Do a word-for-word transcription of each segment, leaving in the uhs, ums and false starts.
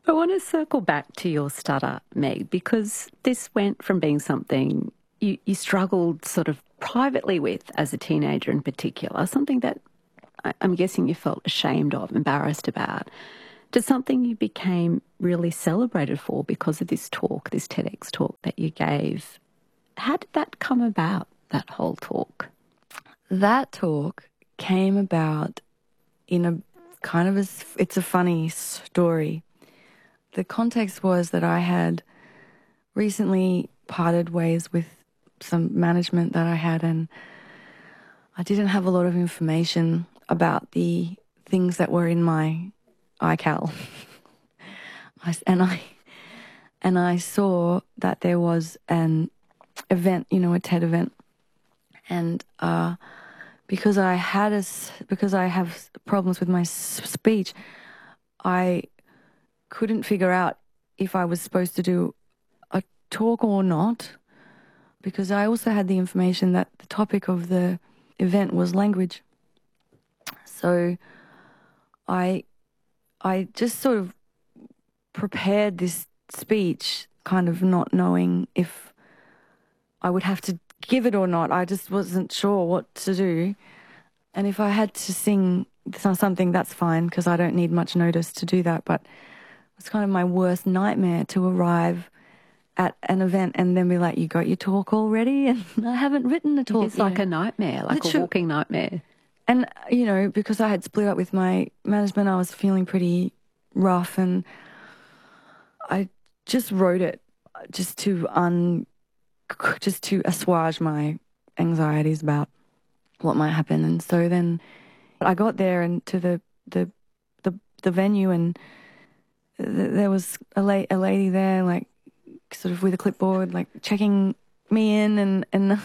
I want to circle back to your stutter, Meg, because this went from being something you, you struggled sort of privately with as a teenager in particular, something that I, I'm guessing you felt ashamed of, embarrassed about, to something you became really celebrated for because of this talk, this TEDx talk that you gave. How did that come about, that whole talk? That talk came about in a kind of a, it's a funny story. The context was that I had recently parted ways with some management that I had, and I didn't have a lot of information about the things that were in my I C A L. I, and I and I saw that there was an event, you know, a TED event, and uh, because I had a because I have problems with my speech, I couldn't figure out if I was supposed to do a talk or not, because I also had the information that the topic of the event was language. So I I just sort of prepared this speech kind of not knowing if I would have to give it or not. I just wasn't sure what to do. And if I had to sing something, that's fine, because I don't need much notice to do that. But it's kind of my worst nightmare to arrive at an event and then be like, you got your talk already? And I haven't written a talk. It's like know. a nightmare, like Literally. a walking nightmare. And, you know, because I had split up with my management, I was feeling pretty rough, and I just wrote it just to un, just to assuage my anxieties about what might happen. And so then I got there and to the the the, the venue, and th- there was a, la- a lady there, like, sort of with a clipboard, like checking me in, and and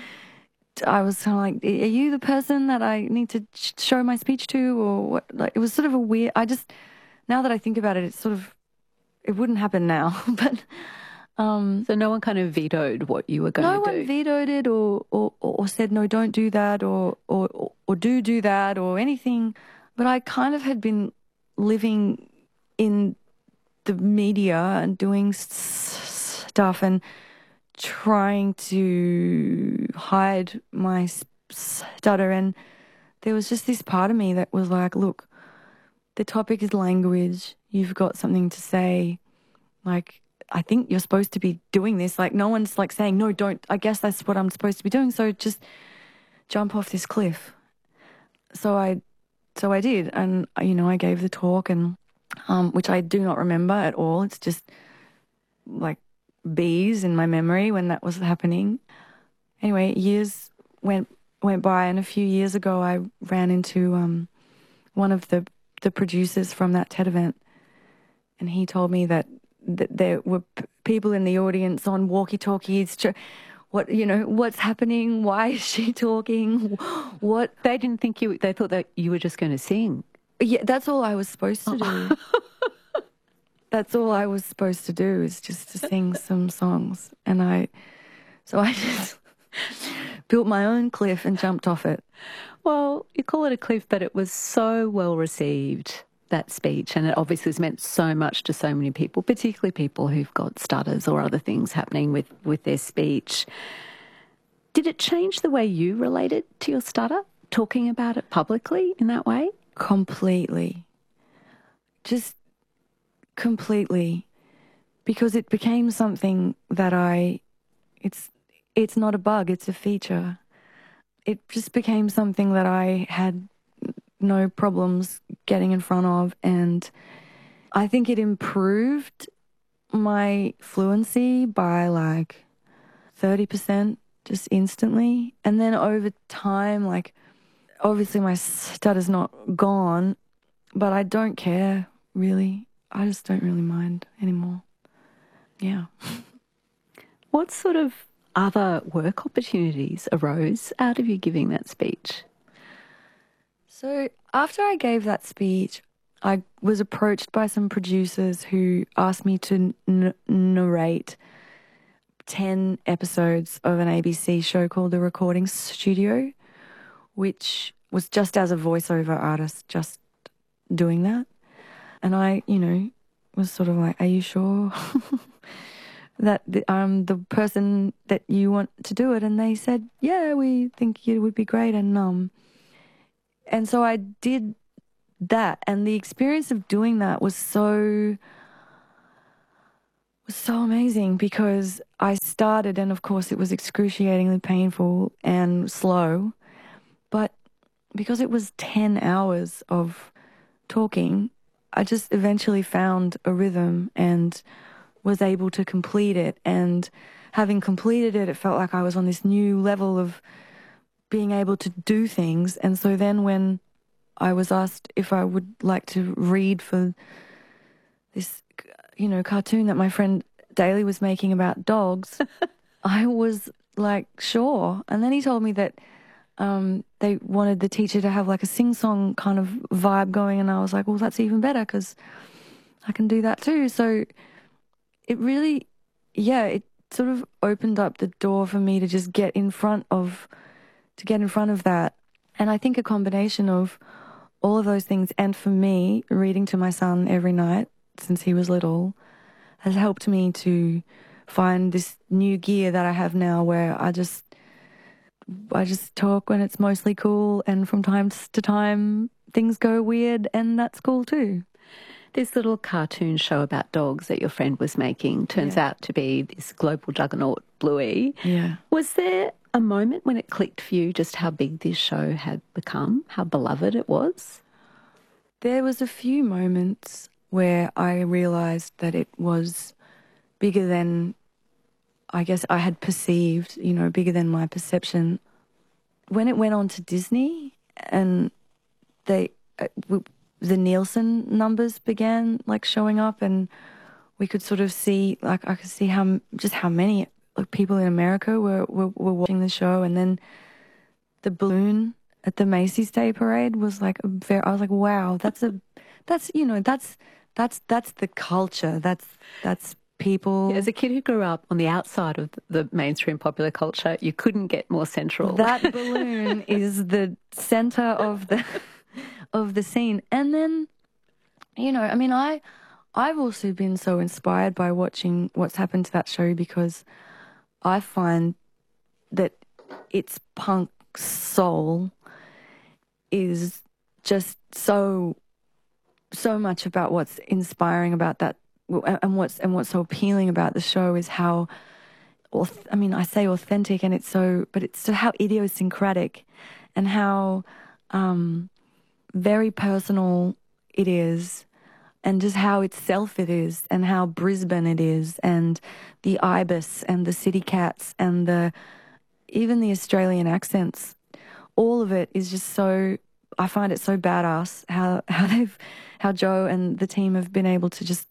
I was kind of like, are you the person that I need to show my speech to, or what? Like, it was sort of a weird, I just, now that I think about it, it's sort of, it wouldn't happen now, but... Um, so no one kind of vetoed what you were going no to do? No one vetoed it, or, or, or said, no, don't do that, or, or, or do do that, or anything. But I kind of had been living in the media and doing s- stuff and trying to hide my stutter, and there was just this part of me that was like, look, the topic is language, you've got something to say, like, I think you're supposed to be doing this, like, no one's like saying, no, don't, I guess that's what I'm supposed to be doing, so just jump off this cliff. So I so I did, and, you know, I gave the talk, and um, which I do not remember at all. It's just like bees in my memory when that was happening. Anyway, years went went by, and a few years ago I ran into um, one of the, the producers from that TED event, and he told me that, that there were p- people in the audience on walkie-talkies. Ch- what, you know, what's happening? Why is she talking? What? They didn't think you, they thought that you were just going to sing. Yeah, that's all I was supposed to do. That's all I was supposed to do, is just to sing some songs. And I, so I just built my own cliff and jumped off it. Well, you call it a cliff, but it was so well received, that speech, and it obviously has meant so much to so many people, particularly people who've got stutters or other things happening with, with their speech. Did it change the way you related to your stutter, talking about it publicly in that way? Completely. Just completely. Because it became something that I, it's, it's not a bug, it's a feature. It just became something that I had no problems getting in front of, and I think it improved my fluency by like thirty percent just instantly. And then over time, like, obviously my stutter's not gone, but I don't care, really. I just don't really mind anymore. Yeah. What sort of other work opportunities arose out of you giving that speech? So after I gave that speech, I was approached by some producers who asked me to n- narrate ten episodes of an A B C show called The Recording Studio, which was just as a voiceover artist, just doing that. And I, you know, was sort of like, are you sure that the, I'm the person that you want to do it? And they said, yeah, we think it would be great. And um, and so I did that, and the experience of doing that was so was so amazing because I started, and of course it was excruciatingly painful and slow, but because it was ten hours of talking, I just eventually found a rhythm and was able to complete it. And having completed it, it felt like I was on this new level of being able to do things. And so then when I was asked if I would like to read for this, you know, cartoon that my friend Daly was making about dogs, I was like, sure. And then he told me that um, they wanted the teacher to have like a sing-song kind of vibe going. And I was like, well, that's even better because I can do that too. So it really, yeah, it sort of opened up the door for me to just get in front of, to get in front of that. And I think a combination of all of those things, and for me, reading to my son every night since he was little, has helped me to find this new gear that I have now where I just, I just talk when it's mostly cool, and from time to time things go weird, and that's cool too. This little cartoon show about dogs that your friend was making turns yeah. out to be this global juggernaut, Bluey. Yeah. Was there a moment when it clicked for you just how big this show had become, how beloved it was? There was a few moments where I realised that it was bigger than, I guess, I had perceived, you know, bigger than my perception. When it went on to Disney and they, uh, w- the Nielsen numbers began like showing up, and we could sort of see, like I could see how, just how many like, people in America were, were, were watching the show. And then the balloon at the Macy's Day Parade was like a very, I was like, wow, that's a, that's, you know, that's, that's, that's the culture. That's, that's people. Yeah, as a kid who grew up on the outside of the mainstream popular culture, you couldn't get more central. That balloon is the center of the, of the scene. And then, you know, I mean, I, I've also been so inspired by watching what's happened to that show because I find that its punk soul is just so, so much about what's inspiring about that, and what's and what's so appealing about the show is how, I mean, I say authentic, and it's so, but it's so how idiosyncratic, and how um, very personal it is, and just how itself it is, and how Brisbane it is, and the ibis, and the city cats, and the even the Australian accents. All of it is just so, I find it so badass how how they've how Joe and the team have been able to just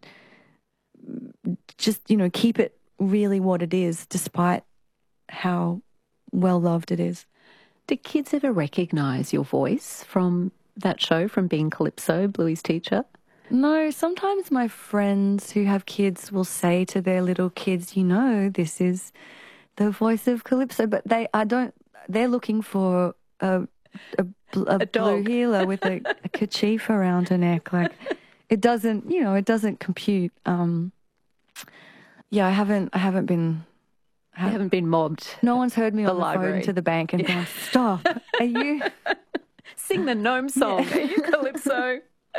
just you know keep it really what it is, despite how well loved it is. Do kids ever recognise your voice from that show, from being Calypso, Bluey's teacher? No, sometimes my friends who have kids will say to their little kids, you know, this is the voice of Calypso, but they, I don't, they're looking for a, a, a, a blue heeler with a, a kerchief around her neck. Like, it doesn't, you know, it doesn't compute. Um, yeah, I haven't, I haven't been... You haven't been mobbed. No one's heard me on the library. phone to the bank and gone, stop, are you... Sing the gnome song, yeah. Are you Calypso?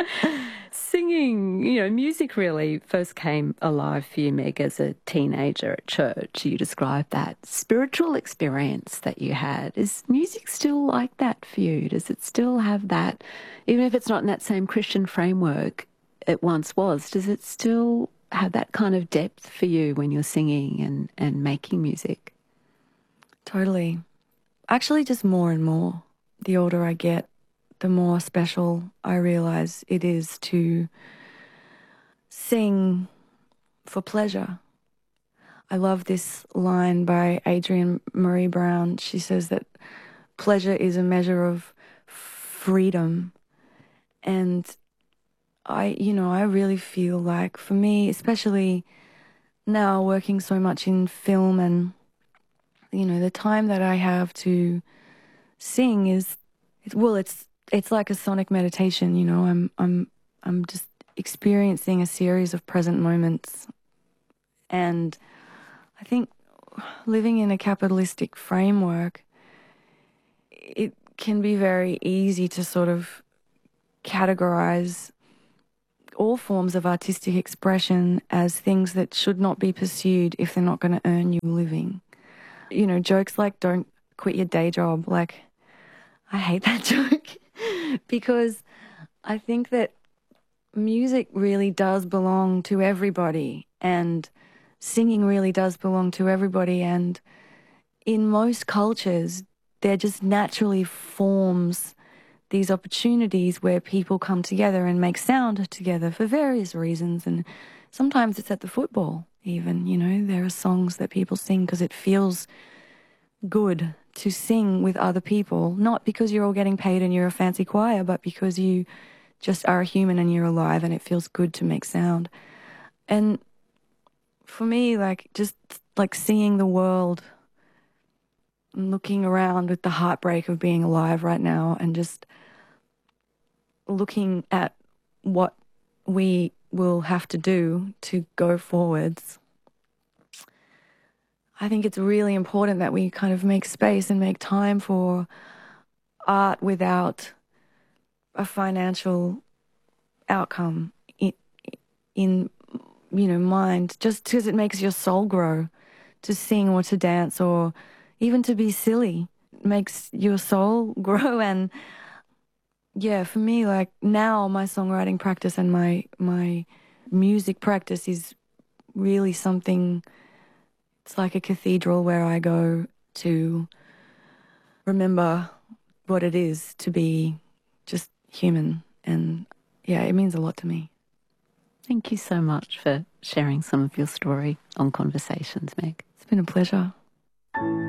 Singing, you know, music really first came alive for you, Meg, as a teenager at church. You described that spiritual experience that you had. Is music still like that for you? Does it still have that, even if it's not in that same Christian framework it once was, does it still have that kind of depth for you when you're singing and, and making music? Totally. Actually, just more and more. The older I get, the more special I realise it is to sing for pleasure. I love this line by Adrienne Marie Brown. She says that pleasure is a measure of freedom. And I, you know, I really feel like for me, especially now working so much in film, and, you know, the time that I have to sing is, well, it's, it's like a sonic meditation, you know, I'm, I'm, I'm just experiencing a series of present moments. And I think living in a capitalistic framework, it can be very easy to sort of categorize all forms of artistic expression as things that should not be pursued if they're not going to earn you a living. You know, jokes like don't quit your day job, like, I hate that joke because I think that music really does belong to everybody and singing really does belong to everybody, and in most cultures there just naturally forms these opportunities where people come together and make sound together for various reasons. And sometimes it's at the football even, you know, there are songs that people sing because it feels good to sing with other people, not because you're all getting paid and you're a fancy choir, but because you just are a human and you're alive and it feels good to make sound. And for me, like, just like seeing the world and looking around with the heartbreak of being alive right now and just looking at what we will have to do to go forwards, I think it's really important that we kind of make space and make time for art without a financial outcome in, in you know, mind, just because it makes your soul grow. To sing or to dance or even to be silly makes your soul grow. And yeah, for me, like, now my songwriting practice and my my music practice is really something. It's like a cathedral where I go to remember what it is to be just human. And yeah, it means a lot to me. Thank you so much for sharing some of your story on Conversations, Meg. It's been a pleasure.